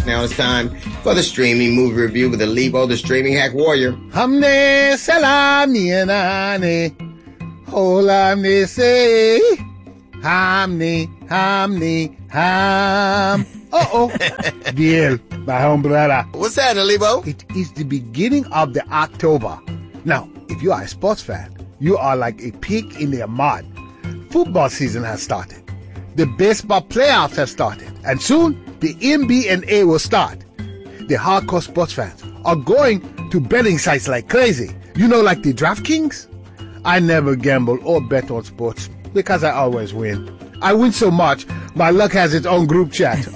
Now it's time for the streaming movie review with the Lebo, the streaming hack warrior. Hamne salami anane, holamne say, hamne, ham. Deal, my home brother. What's that, Lebo? It is the beginning of the October. Now, if you are a sports fan, you are like a pig in their mud. Football season has started. The baseball playoffs have started. And soon, the NBA will start. The hardcore sports fans are going to betting sites like crazy. You know, like the DraftKings? I never gamble or bet on sports because I always win. I win so much, my luck has its own group chat.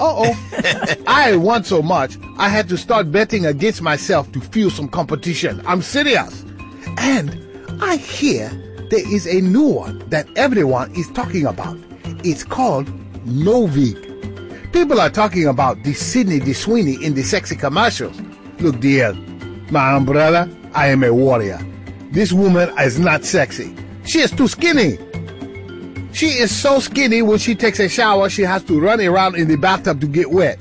I won so much, I had to start betting against myself to feel some competition. I'm serious. And I hear there is a new one that everyone is talking about. It's called Novig. People are talking about the Sydney DeSweeney in the sexy commercials. Look, dear, my umbrella, I am a warrior. This woman is not sexy. She is too skinny. She is so skinny when she takes a shower, she has to run around in the bathtub to get wet.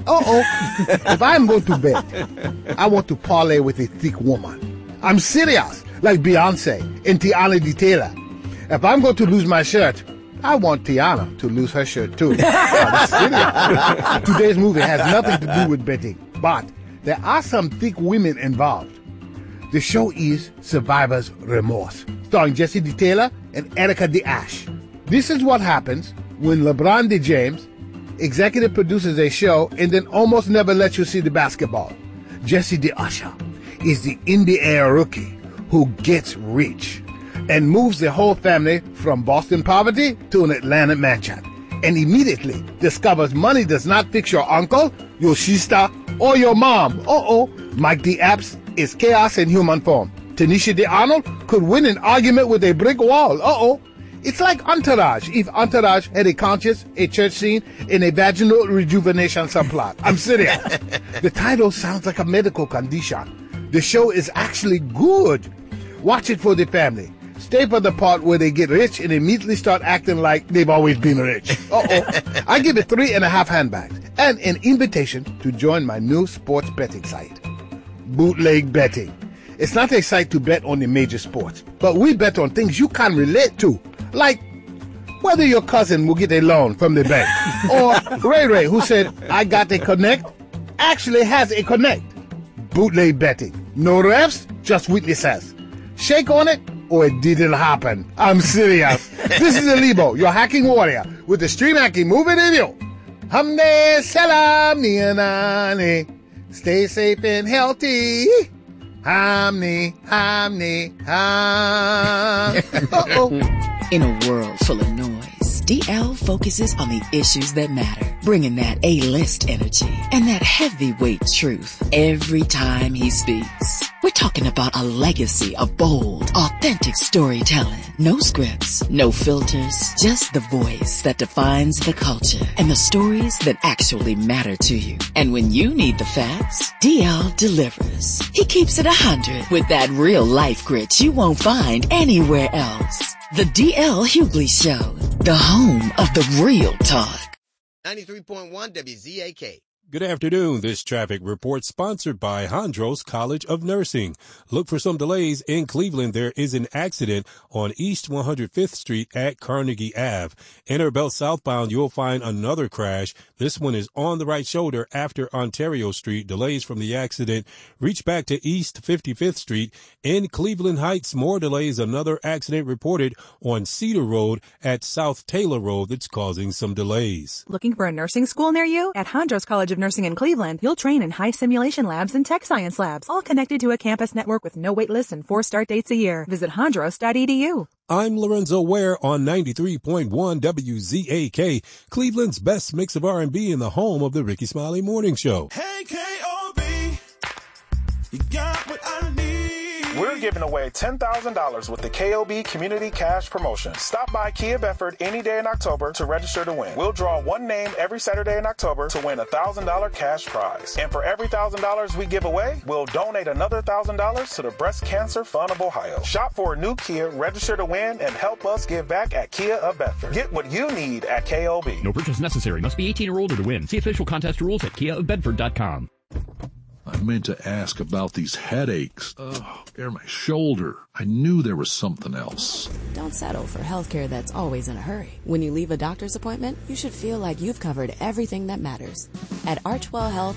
If I'm going to bed, I want to parlay with a thick woman. I'm serious, like Beyonce and Tiana D. Taylor. If I'm going to lose my shirt, I want Tiana to lose her shirt too. I'm serious. Today's movie has nothing to do with betting, but there are some thick women involved. The show is Survivor's Remorse, starring Jessie D. Taylor and Erica D. Ashe. This is what happens when LeBron D. James executive produces a show and then almost never lets you see the basketball. Jessie D. Usher is the NBA rookie who gets rich and moves the whole family from Boston poverty to an Atlanta mansion, and immediately discovers money does not fix your uncle, your sister, or your mom. Mike D. Epps is chaos in human form. Tanisha D. Arnold could win an argument with a brick wall. It's like Entourage, if Entourage had a conscience, a church scene, and a vaginal rejuvenation subplot. I'm serious. The title sounds like a medical condition. The show is actually good. Watch it for the family. Stay for the part where they get rich and immediately start acting like they've always been rich. I give it 3.5 handbags and an invitation to join my new sports betting site, Bootleg Betting. It's not a site to bet on the major sports, but we bet on things you can relate to. Like whether your cousin will get a loan from the bank, or Ray, who said, I got a connect, actually has a connect. Bootleg Betting. No refs, just witnesses. Shake on it, or it didn't happen. I'm serious. This is Lebo, your hacking warrior, with the Stream Hacking Movie Review. Hamne salam nianane. Stay safe and healthy. Hamne, ham. In a world full of noise, DL focuses on the issues that matter, bringing that A-list energy and that heavyweight truth every time he speaks. We're talking about a legacy of bold, authentic storytelling. No scripts, no filters, just the voice that defines the culture and the stories that actually matter to you. And when you need the facts, DL delivers. He keeps it 100 with that real life grit you won't find anywhere else. The DL Hughley Show, the home of the real talk. 93.1 WZAK. Good afternoon. This traffic report sponsored by Hondros College of Nursing. Look for some delays in Cleveland. There is an accident on East 105th Street at Carnegie Ave. Enter Belt southbound, you'll find another crash. This one is on the right shoulder after Ontario Street. Delays from the accident. Reach back to East 55th Street. In Cleveland Heights, more delays. Another accident reported on Cedar Road at South Taylor Road that's causing some delays. Looking for a nursing school near you? At Hondros College of Nursing in Cleveland, you'll train in high simulation labs and tech science labs, all connected to a campus network with no wait lists and 4 start dates a year. Visit hondros.edu. I'm Lorenzo Ware on 93.1 WZAK, Cleveland's best mix of R&B and the home of the Ricky Smiley Morning Show. Hey, K.O.B., you got what I need. We're giving away $10,000 with the KOB Community Cash Promotion. Stop by Kia Bedford any day in October to register to win. We'll draw one name every Saturday in October to win a $1,000 cash prize. And for every $1,000 we give away, we'll donate another $1,000 to the Breast Cancer Fund of Ohio. Shop for a new Kia, register to win, and help us give back at Kia of Bedford. Get what you need at KOB. No purchase necessary. Must be 18 or older to win. See official contest rules at KiaofBedford.com. meant to ask about these headaches. Or my shoulder. I knew there was something else. Don't settle for healthcare that's always in a hurry. When you leave a doctor's appointment, you should feel like you've covered everything that matters. At Archwell Health,